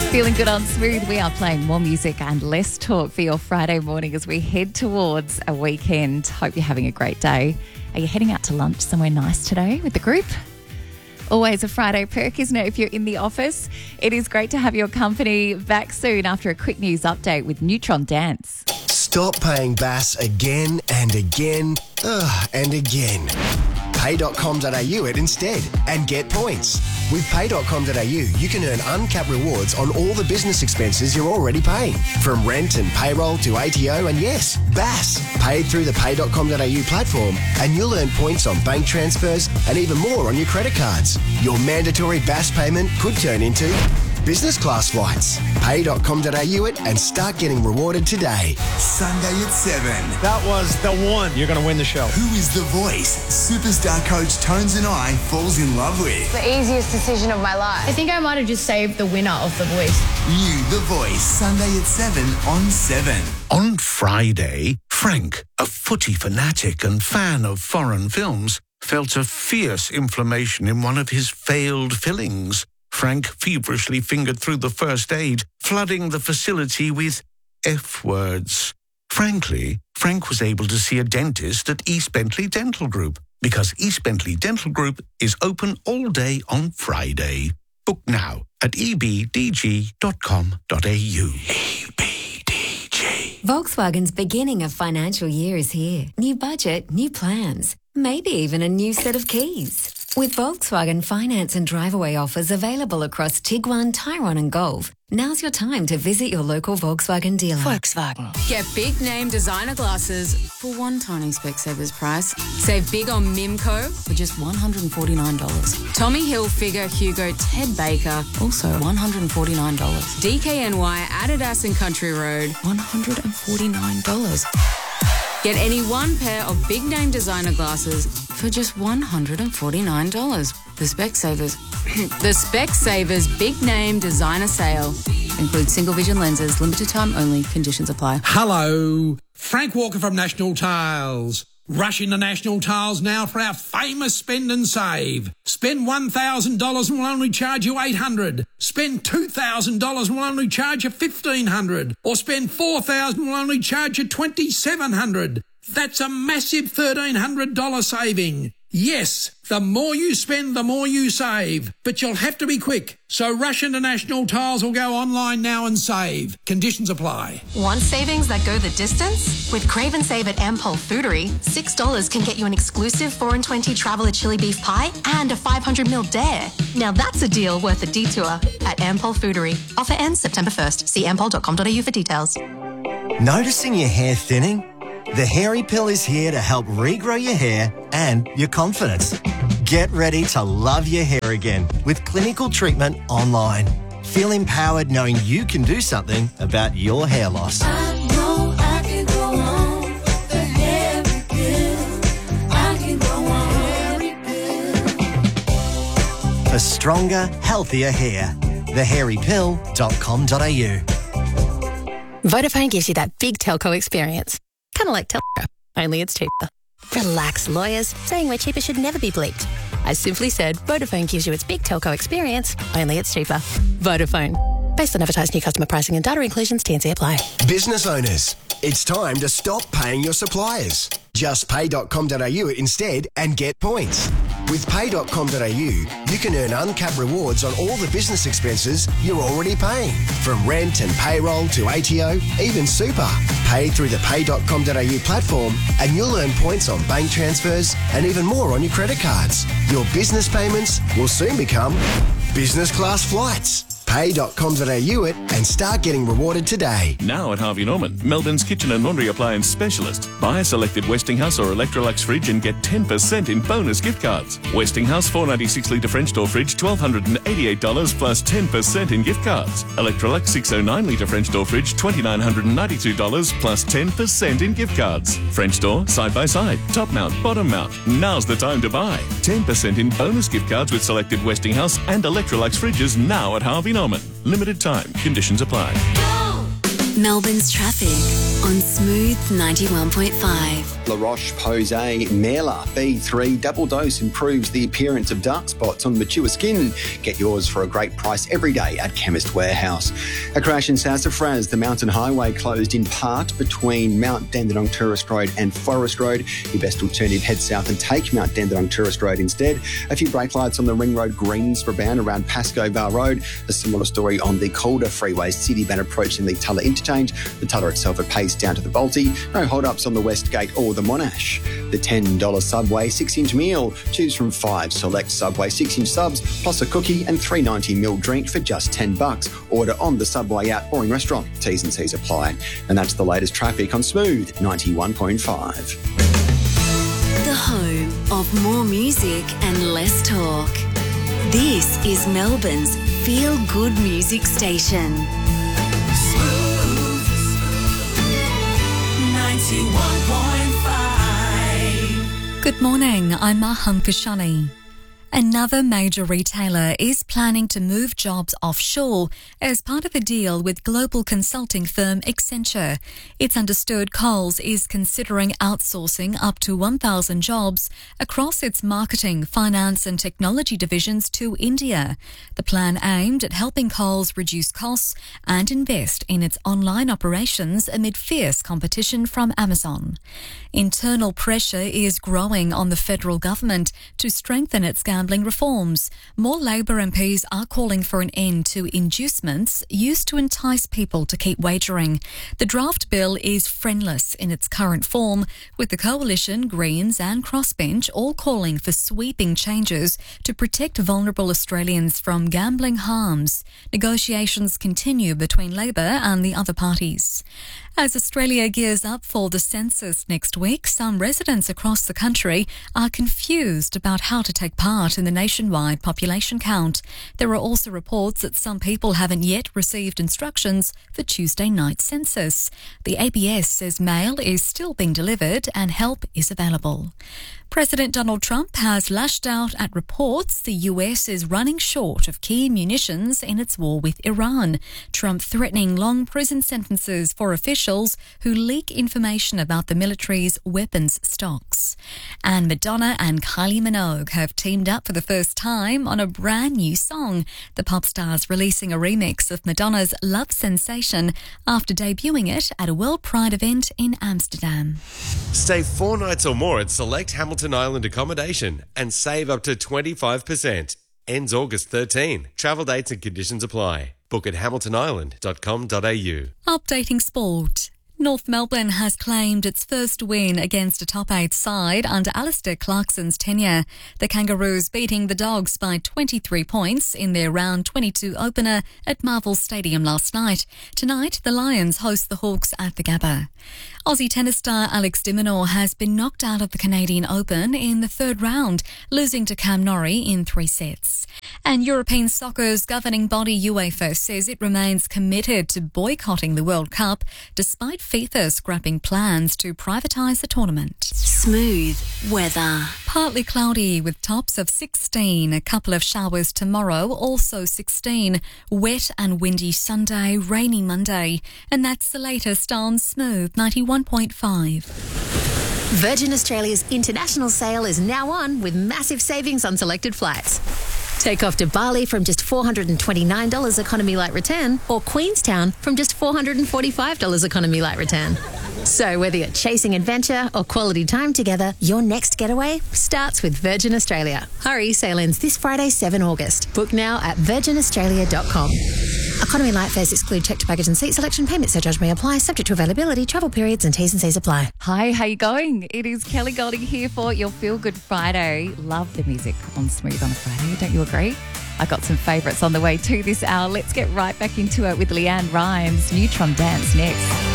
Feeling good on Smooth. We are playing more music and less talk for your Friday morning as we head towards a weekend. Hope you're having a great day. Are you heading out to lunch somewhere nice today with the group? Always a Friday perk, isn't it, if you're in the office? It is great to have your company back soon after a quick news update with Neutron Dance. Stop paying BAS again and again and again. Pay.com.au it instead and get points. With Pay.com.au, you can earn uncapped rewards on all the business expenses you're already paying. From rent and payroll to ATO and yes, BAS. Paid through the Pay.com.au platform and you'll earn points on bank transfers and even more on your credit cards. Your mandatory BAS payment could turn into business class flights. Pay.com.au it and start getting rewarded today. Sunday at 7. That was the one. You're going to win the show. Who is the voice Superstar coach Tones and I falls in love with? The easiest decision of my life. I think I might have just saved the winner of The Voice. You, The Voice, Sunday at 7 on 7. On Friday, Frank, a footy fanatic and fan of foreign films, felt a fierce inflammation in one of his failed fillings. Frank feverishly fingered through the first aid, flooding the facility with F words. Frankly, Frank was able to see a dentist at East Bentley Dental Group because East Bentley Dental Group is open all day on Friday. Book now at ebdg.com.au. EBDG. Volkswagen's beginning of financial year is here. New budget, new plans, maybe even a new set of keys. With Volkswagen finance and drive-away offers available across Tiguan, Tyrone and Golf, now's your time to visit your local Volkswagen dealer. Volkswagen. Get big name designer glasses for one tiny Specsavers price. Save big on Mimco for just $149. Tommy Hilfiger, Hugo, Ted Baker, also $149. DKNY, Adidas and Country Road, $149. Get any one pair of big name designer glasses for just $149. The Specsavers. The Specsavers Big Name Designer Sale. Includes single vision lenses, limited time only, conditions apply. Hello, Frank Walker from National Tiles. Rush into National Tiles now for our famous spend and save. Spend $1,000 and we'll only charge you $800. Spend $2,000 and we'll only charge you $1,500. Or spend $4,000 and we'll only charge you $2,700. That's a massive $1,300 saving. Yes, the more you spend, the more you save. But you'll have to be quick. So rush into National Tiles or go online now and save. Conditions apply. Want savings that go the distance? With Crave and Save at Ampol Foodery, $6 can get you an exclusive 4 and 20 Traveller chili beef pie and a 500ml dare. Now that's a deal worth a detour at Ampol Foodery. Offer ends September 1st. See ampol.com.au for details. Noticing your hair thinning? The Hairy Pill is here to help regrow your hair and your confidence. Get ready to love your hair again with clinical treatment online. Feel empowered knowing you can do something about your hair loss. I know I can go on the Hairy Pill. I can go on Hairy Pill. For stronger, healthier hair. thehairypill.com.au. Vodafone gives you that big telco experience. Kind of like Telco, only it's cheaper. Relax, lawyers. Saying we're cheaper should never be bleeped. I simply said Vodafone gives you its big telco experience, only it's cheaper. Vodafone. Based on advertised new customer pricing and data inclusions, T&C apply. Business owners, it's time to stop paying your suppliers. Just pay.com.au instead and get points. With pay.com.au, you can earn uncapped rewards on all the business expenses you're already paying. From rent and payroll to ATO, even super. Paid through the pay.com.au platform and you'll earn points on bank transfers and even more on your credit cards. Your business payments will soon become business class flights. Pay.com.au it and start getting rewarded today. Now at Harvey Norman, Melbourne's kitchen and laundry appliance specialist. Buy a selected Westinghouse or Electrolux fridge and get 10% in bonus gift cards. Westinghouse 496 litre French door fridge, $1,288 plus 10% in gift cards. Electrolux 609 litre French door fridge, $2,992 plus 10% in gift cards. French door, side by side, top mount, bottom mount. Now's the time to buy. 10% in bonus gift cards with selected Westinghouse and Electrolux fridges now at Harvey Norman. Limited time. Conditions apply. Melbourne's traffic. on Smooth 91.5. La Roche-Posay Merla B3 double dose improves the appearance of dark spots on mature skin. Get yours for a great price every day at Chemist Warehouse. A crash in Sassafras. The mountain highway closed in part between Mount Dandenong Tourist Road and Forest Road. Your best alternative, head south and take Mount Dandenong Tourist Road instead. A few brake lights on the Ring Road Greensboro bound around Pascoe Bar Road. A similar story on the Calder Freeway City bound approaching the Tulla interchange. The Tulla itself at pace down to the Balti. No hold-ups on the West Gate or the Monash. The $10 Subway 6-inch meal. Choose from 5 select Subway 6-inch subs plus a cookie and $3.90 drink for just $10. Order on the Subway app or in restaurant. T's and C's apply. And that's the latest traffic on Smooth 91.5. The home of more music and less talk. This is Melbourne's feel-good music station. Smooth 91.5. Good morning, I'm Mahan Kashani. Another major retailer is planning to move jobs offshore as part of a deal with global consulting firm Accenture. It's understood Coles is considering outsourcing up to 1,000 jobs across its marketing, finance and technology divisions to India. The plan aimed at helping Coles reduce costs and invest in its online operations amid fierce competition from Amazon. Internal pressure is growing on the federal government to strengthen its gambling reforms. More Labor MPs are calling for an end to inducements used to entice people to keep wagering. The draft bill is friendless in its current form, with the Coalition, Greens and Crossbench all calling for sweeping changes to protect vulnerable Australians from gambling harms. Negotiations continue between Labor and the other parties. As Australia gears up for the census next week, some residents across the country are confused about how to take part in the nationwide population count. There are also reports that some people haven't yet received instructions for Tuesday night's census. The ABS says mail is still being delivered and help is available. President Donald Trump has lashed out at reports the US is running short of key munitions in its war with Iran. Trump threatening long prison sentences for officials who leak information about the military's weapons stocks. And Madonna and Kylie Minogue have teamed up for the first time on a brand new song. The pop stars releasing a remix of Madonna's Love Sensation after debuting it at a World Pride event in Amsterdam. Stay 4 nights or more at select Hamilton Island accommodation and save up to 25%. Ends August 13. Travel dates and conditions apply. Book at hamiltonisland.com.au. Updating sport. North Melbourne has claimed its first win against a top 8 side under Alistair Clarkson's tenure. The Kangaroos beating the Dogs by 23 points in their round 22 opener at Marvel Stadium last night. Tonight, the Lions host the Hawks at the Gabba. Aussie tennis star Alex de Minaur has been knocked out of the Canadian Open in the third round, losing to Cam Norrie in 3 sets. And European soccer's governing body UEFA says it remains committed to boycotting the World Cup despite FIFA scrapping plans to privatise the tournament. Smooth weather. Partly cloudy with tops of 16. A couple of showers tomorrow, also 16. Wet and windy Sunday, rainy Monday. And that's the latest on Smooth 91.5. Virgin Australia's international sale is now on with massive savings on selected flights. Take off to Bali from just $429 economy light return, or Queenstown from just $445 economy light return. So whether you're chasing adventure or quality time together, your next getaway starts with Virgin Australia. Hurry, sale ends this Friday, 7 August. Book now at virginaustralia.com. Economy light fares exclude checked baggage and seat selection. Payment surcharge may apply, subject to availability, travel periods and T's and C's apply. Hi, how you going? It is Kelly Golding here for your Feel Good Friday. Love the music on Smooth on a Friday, don't you agree? I got some favourites on the way to this hour. Let's get right back into it with Leanne Rimes. Neutron Dance next.